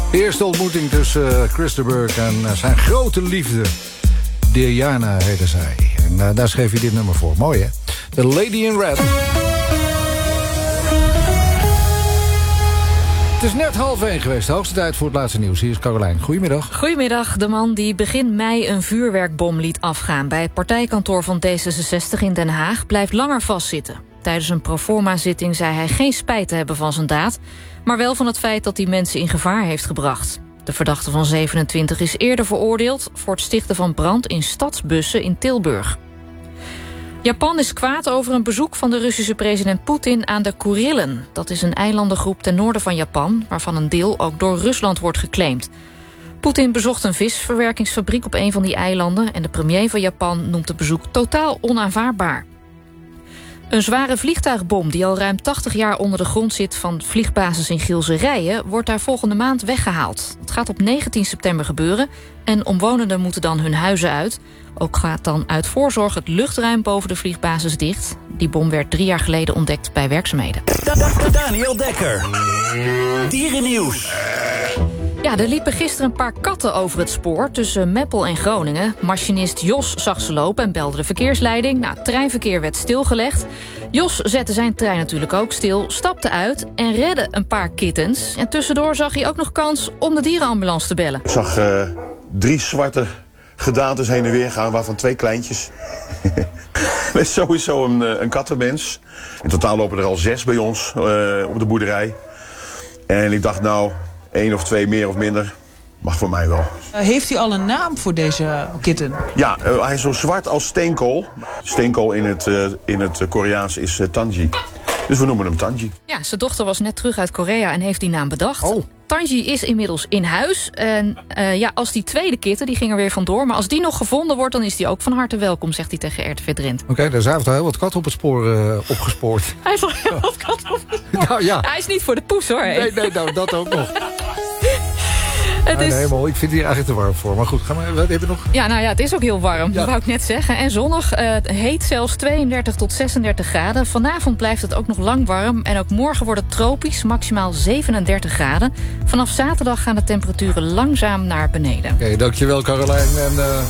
De eerste ontmoeting tussen Chris de Burgh en zijn grote liefde. Diana heette zij. En daar schreef hij dit nummer voor. Mooi, hè? The Lady in Red. Het is net 12:30 geweest. De hoogste tijd voor het laatste nieuws. Hier is Caroline. Goedemiddag. Goedemiddag. De man die begin mei een vuurwerkbom liet afgaan bij het partijkantoor van D66 in Den Haag blijft langer vastzitten. Tijdens een proforma-zitting zei hij geen spijt te hebben van zijn daad, maar wel van het feit dat hij mensen in gevaar heeft gebracht. De verdachte van 27 is eerder veroordeeld voor het stichten van brand in stadsbussen in Tilburg. Japan is kwaad over een bezoek van de Russische president Poetin aan de Kurillen. Dat is een eilandengroep ten noorden van Japan, waarvan een deel ook door Rusland wordt geclaimd. Poetin bezocht een visverwerkingsfabriek op een van die eilanden en de premier van Japan noemt het bezoek totaal onaanvaardbaar. Een zware vliegtuigbom die al ruim 80 jaar onder de grond zit van vliegbasis in Gilserijen wordt daar volgende maand weggehaald. Het gaat op 19 september gebeuren en omwonenden moeten dan hun huizen uit. Ook gaat dan uit voorzorg het luchtruim boven de vliegbasis dicht. Die bom werd 3 jaar geleden ontdekt bij werkzaamheden. Daniel Dekker. Dierennieuws. Ja, er liepen gisteren een paar katten over het spoor tussen Meppel en Groningen. Machinist Jos zag ze lopen en belde de verkeersleiding. Nou, het treinverkeer werd stilgelegd. Jos zette zijn trein natuurlijk ook stil, stapte uit en redde een paar kittens. En tussendoor zag hij ook nog kans om de dierenambulance te bellen. Ik zag 3 zwarte gedaantes heen en weer gaan, waarvan 2 kleintjes. Het is sowieso een kattenmens. In totaal lopen er al 6 bij ons op de boerderij. En ik dacht nou, 1 of 2 meer of minder mag voor mij wel. Heeft u al een naam voor deze kitten? Ja, hij is zo zwart als steenkool. Steenkool in het Koreaans is Tanji. Dus we noemen hem Tanji. Ja, zijn dochter was net terug uit Korea en heeft die naam bedacht. Oh. Tanji is inmiddels in huis. En als die tweede kitten, die ging er weer vandoor. Maar als die nog gevonden wordt, dan is die ook van harte welkom, zegt hij tegen RTV Drenthe. Oké, daar zijn al heel wat katten op het spoor opgespoord. Hij heeft al heel wat katten op het spoor. Nou, ja. Hij is niet voor de poes, hoor. Nee, nou, dat ook nog. Het is... Helemaal, ik vind hier eigenlijk te warm voor. Maar goed, wat heb je nog? Ja, nou ja, het is ook heel warm, dat wou ik net zeggen. En zonnig, heet zelfs 32 tot 36 graden. Vanavond blijft het ook nog lang warm. En ook morgen wordt het tropisch, maximaal 37 graden. Vanaf zaterdag gaan de temperaturen langzaam naar beneden. Oké, dankjewel Caroline. En